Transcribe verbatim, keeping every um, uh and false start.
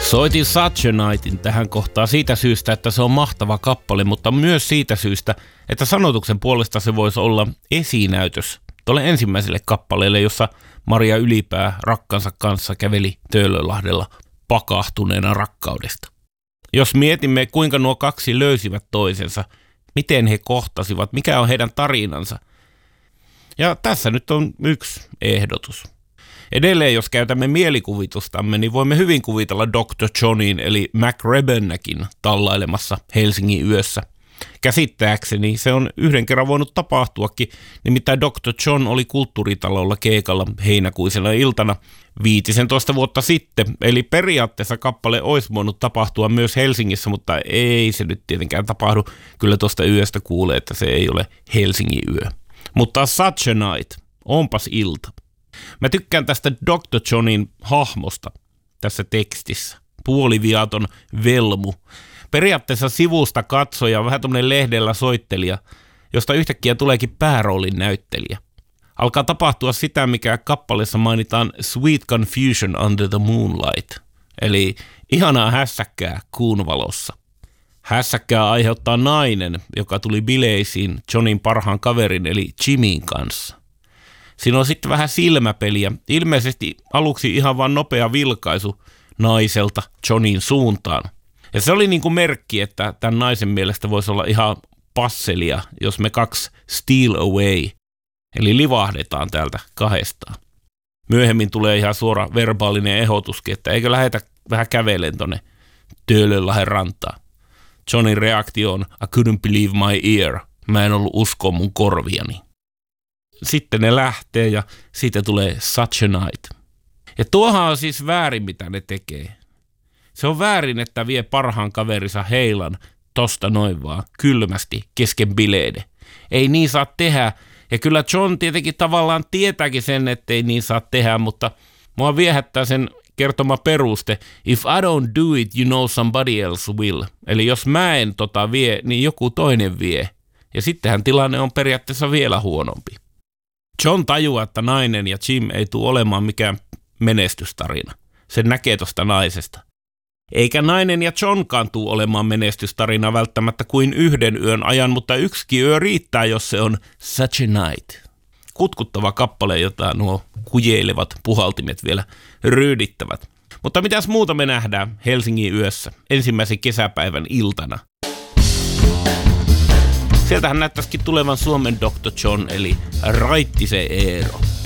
Soitin Such a Nightin tähän kohtaan siitä syystä, että se on mahtava kappale, mutta myös siitä syystä, että sanotuksen puolesta se voisi olla esinäytös tuolle ensimmäiselle kappaleelle, jossa Maria Ylipää rakkansa kanssa käveli Töölönlahdella pakahtuneena rakkaudesta. Jos mietimme, kuinka nuo kaksi löysivät toisensa, miten he kohtasivat, mikä on heidän tarinansa. Ja tässä nyt on yksi ehdotus. Edelleen, jos käytämme mielikuvitustamme, niin voimme hyvin kuvitella doktor Johnin eli Mac Rebennäkin tallailemassa Helsingin yössä. Käsittääkseni se on yhden kerran voinut tapahtuakin, nimittäin doktor John oli kulttuuritalolla keikalla heinäkuisena iltana viitisentoista vuotta sitten, eli periaatteessa kappale olisi voinut tapahtua myös Helsingissä, mutta ei se nyt tietenkään tapahdu. Kyllä tuosta yöstä kuulee, että se ei ole Helsingin yö. Mutta Such a Night, onpas ilta. Mä tykkään tästä doktor Johnin hahmosta tässä tekstissä. Puoliviaton velmu. Periaatteessa sivusta katsoja, vähän tommonen lehdellä soittelija, josta yhtäkkiä tuleekin pääroolin näyttelijä. Alkaa tapahtua sitä, mikä kappaleessa mainitaan Sweet Confusion Under the Moonlight, eli ihanaa hässäkkää kuun valossa. Hässäkkää aiheuttaa nainen, joka tuli bileisiin Johnin parhaan kaverin eli Jimmyn kanssa. Siinä on sitten vähän silmäpeliä, ilmeisesti aluksi ihan vaan nopea vilkaisu naiselta Johnin suuntaan. Ja se oli niin kuin merkki, että tämän naisen mielestä voisi olla ihan passelia, jos me kaksi steal away, eli livahdetaan täältä kahdestaan. Myöhemmin tulee ihan suora verbaalinen ehdotuskin, että eikö lähetä vähän kävelen tonne Töölönlahden rantaan. Johnin reaktio on I couldn't believe my ear. Mä en ollut uskoa mun korviani. Sitten ne lähtee ja siitä tulee Such a Night. Ja tuohan on siis väärin, mitä ne tekee. Se on väärin, että vie parhaan kaverinsa Heilan tosta noin vaan kylmästi kesken bileiden. Ei niin saa tehdä. Ja kyllä John tietenkin tavallaan tietääkin sen, ettei niin saa tehdä, mutta mua viehättää sen kertoma peruste. If I don't do it, you know somebody else will. Eli jos mä en tota vie, niin joku toinen vie. Ja sittenhän tilanne on periaatteessa vielä huonompi. John tajuaa, että nainen ja Jim ei tule olemaan mikään menestystarina. Sen näkee tosta naisesta. Eikä nainen ja Johnkaan tule olemaan menestystarina välttämättä kuin yhden yön ajan, mutta yksikin yö riittää, jos se on Such a Night. Kutkuttava kappale, jota nuo kujeilevat puhaltimet vielä ryydittävät. Mutta mitäs muuta me nähdään Helsingin yössä ensimmäisen kesäpäivän iltana? Sieltähän näyttäisikin tulevan Suomen doktor John eli Raittisen Eero.